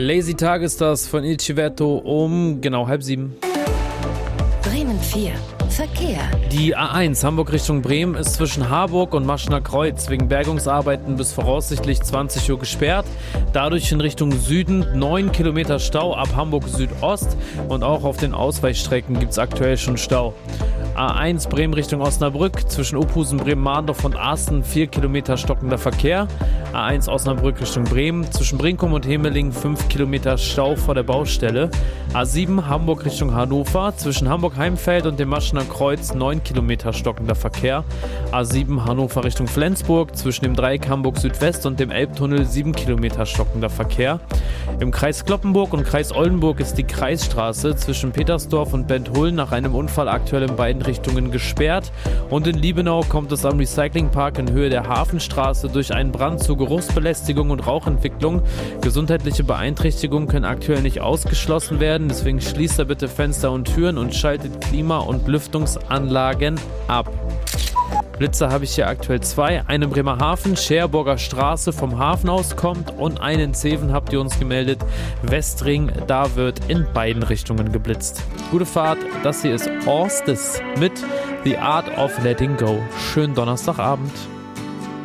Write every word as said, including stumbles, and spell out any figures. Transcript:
Lazy Tag ist das von Il Civetto um genau halb sieben. Bremen vier. Verkehr. Die A eins Hamburg Richtung Bremen ist zwischen Harburg und Maschener Kreuz wegen Bergungsarbeiten bis voraussichtlich zwanzig Uhr gesperrt. Dadurch in Richtung Süden neun Kilometer Stau ab Hamburg Südost und auch auf den Ausweichstrecken gibt es aktuell schon Stau. A eins Bremen Richtung Osnabrück zwischen Ophusen, Bremen-Mahndorf und Asten vier Kilometer stockender Verkehr. A eins Osnabrück Richtung Bremen zwischen Brinkum und Hemeling fünf Kilometer Stau vor der Baustelle. A sieben Hamburg Richtung Hannover zwischen Hamburg-Heimfeld und dem Maschener Kreuz neun Kilometer stockender Verkehr. A sieben Hannover Richtung Flensburg zwischen dem Dreieck Hamburg Südwest und dem Elbtunnel sieben Kilometer stockender Verkehr. Im Kreis Cloppenburg und Kreis Oldenburg ist die Kreisstraße zwischen Petersdorf und Benthulln nach einem Unfall aktuell in beiden Richtungen gesperrt. Und in Liebenau kommt es am Recyclingpark in Höhe der Hafenstraße durch einen Brand zu Geruchsbelästigung und Rauchentwicklung. Gesundheitliche Beeinträchtigungen können aktuell nicht ausgeschlossen werden, deswegen schließt da bitte Fenster und Türen und schaltet Klima- und Lüftungsanlagen ab. Blitze habe ich hier aktuell zwei. Eine im Bremerhaven, Cherburger Straße vom Hafen aus kommt und einen in Zeven habt ihr uns gemeldet. Westring, da wird in beiden Richtungen geblitzt. Gute Fahrt, das hier ist Orstes mit The Art of Letting Go. Schönen Donnerstagabend.